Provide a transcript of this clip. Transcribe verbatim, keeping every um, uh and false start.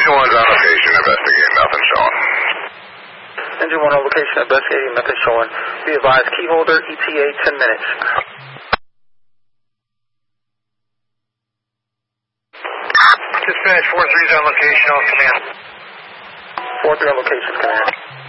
Engine one's on location, investigating, nothing showing. Engine one on location, investigating, nothing showing. Be advised, key holder, E T A, ten minutes. Dispatch, four three's on location, on command. four three on location, command.